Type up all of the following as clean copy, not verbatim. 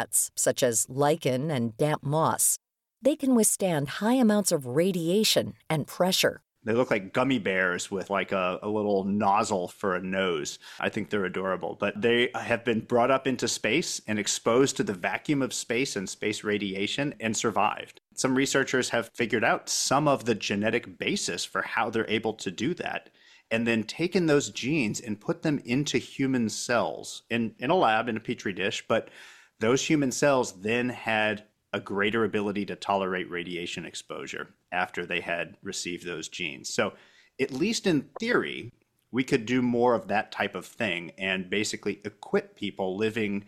plants, such as lichen and damp moss. They can withstand high amounts of radiation and pressure. They look like gummy bears with like a little nozzle for a nose. I think they're adorable. But they have been brought up into space and exposed to the vacuum of space and space radiation and survived. Some researchers have figured out some of the genetic basis for how they're able to do that, and then taken those genes and put them into human cells in a lab, in a petri dish. But those human cells then had a greater ability to tolerate radiation exposure after they had received those genes. So at least in theory, we could do more of that type of thing and basically equip people living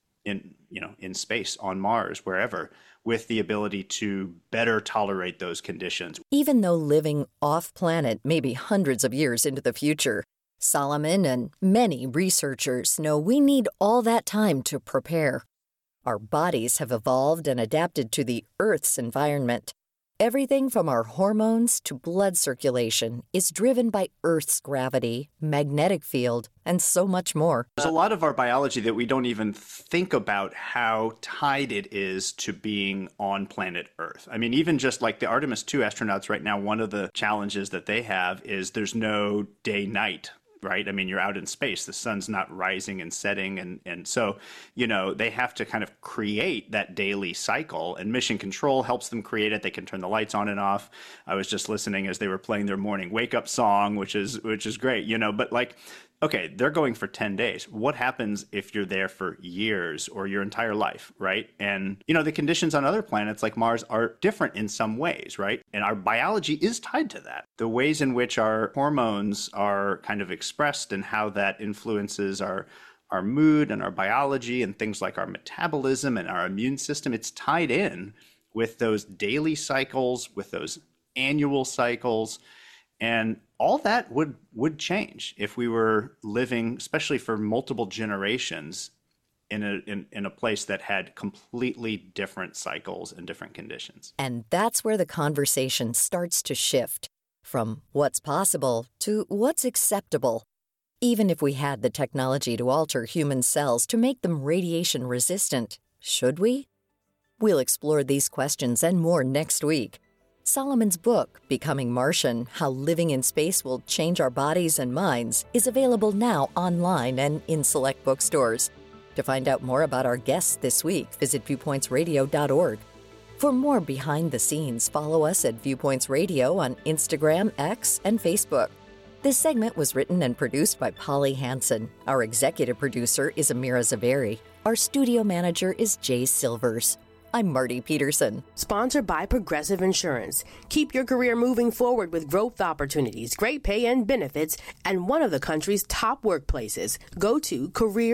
in space, on Mars, wherever, with the ability to better tolerate those conditions. Even though living off-planet may be hundreds of years into the future, Solomon and many researchers know we need all that time to prepare. Our bodies have evolved and adapted to the Earth's environment. Everything from our hormones to blood circulation is driven by Earth's gravity, magnetic field, and so much more. There's a lot of our biology that we don't even think about how tied it is to being on planet Earth. I mean, even just like the Artemis II astronauts right now, one of the challenges that they have is there's no day-night. Right? I mean, you're out in space. The sun's not rising and setting. And so, they have to kind of create that daily cycle, and Mission Control helps them create it. They can turn the lights on and off. I was just listening as they were playing their morning wake up song, which is great, but like, okay, they're going for 10 days. What happens if you're there for years or your entire life, right? And, the conditions on other planets like Mars are different in some ways, right? And our biology is tied to that. The ways in which our hormones are kind of expressed and how that influences our mood and our biology and things like our metabolism and our immune system, it's tied in with those daily cycles, with those annual cycles. And all that would change if we were living, especially for multiple generations, in a place that had completely different cycles and different conditions. And that's where the conversation starts to shift from what's possible to what's acceptable. Even if we had the technology to alter human cells to make them radiation resistant, should we? We'll explore these questions and more next week. Solomon's book, Becoming Martian, How Living in Space Will Change Our Bodies and Minds, is available now online and in select bookstores. To find out more about our guests this week, visit viewpointsradio.org. For more behind the scenes, follow us at Viewpoints Radio on Instagram, X, and Facebook. This segment was written and produced by Polly Hansen. Our executive producer is Amira Zaveri. Our studio manager is Jay Silvers. I'm Marty Peterson. Sponsored by Progressive Insurance. Keep your career moving forward with growth opportunities, great pay and benefits, and one of the country's top workplaces. Go to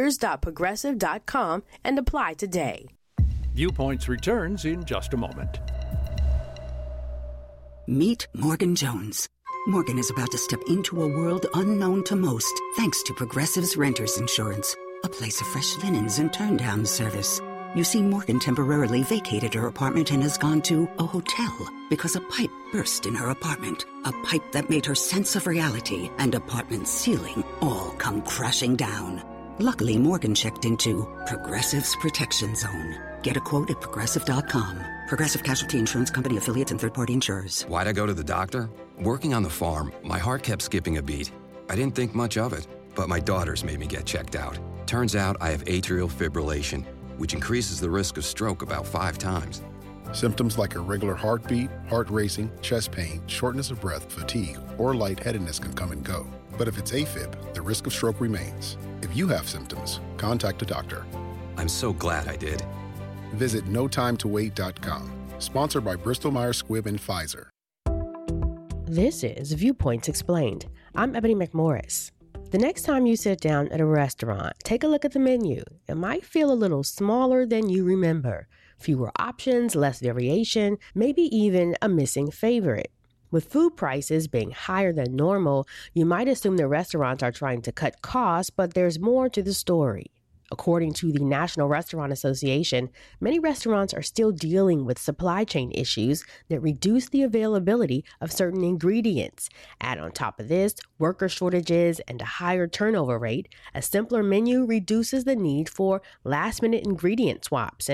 careers.progressive.com and apply today. Viewpoints returns in just a moment. Meet Morgan Jones. Morgan is about to step into a world unknown to most, thanks to Progressive's Renters Insurance, a place of fresh linens and turn-down service. You see, Morgan temporarily vacated her apartment and has gone to a hotel because a pipe burst in her apartment. A pipe that made her sense of reality and apartment ceiling all come crashing down. Luckily, Morgan checked into Progressive's Protection Zone. Get a quote at Progressive.com. Progressive Casualty Insurance Company, affiliates, and third-party insurers. Why'd I go to the doctor? Working on the farm, my heart kept skipping a beat. I didn't think much of it, but my daughters made me get checked out. Turns out I have atrial fibrillation, which increases the risk of stroke about 5 times. Symptoms like irregular heartbeat, heart racing, chest pain, shortness of breath, fatigue, or lightheadedness can come and go. But if it's AFib, the risk of stroke remains. If you have symptoms, contact a doctor. I'm so glad I did. Visit notimetowait.com. Sponsored by Bristol Myers Squibb and Pfizer. This is Viewpoints Explained. I'm Ebony McMorris. The next time you sit down at a restaurant, take a look at the menu. It might feel a little smaller than you remember. Fewer options, less variation, maybe even a missing favorite. With food prices being higher than normal, you might assume the restaurants are trying to cut costs, but there's more to the story. According to the National Restaurant Association, many restaurants are still dealing with supply chain issues that reduce the availability of certain ingredients. Add on top of this, worker shortages and a higher turnover rate, a simpler menu reduces the need for last-minute ingredient swaps